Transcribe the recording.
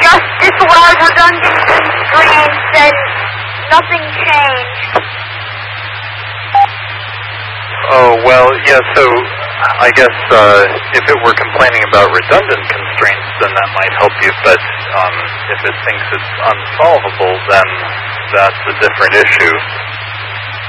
just disallowed redundant constraints, then nothing changed. Oh, well, yeah, so I guess if it were complaining about redundant constraints, then that might help you, but if it thinks it's unsolvable, then that's a different issue.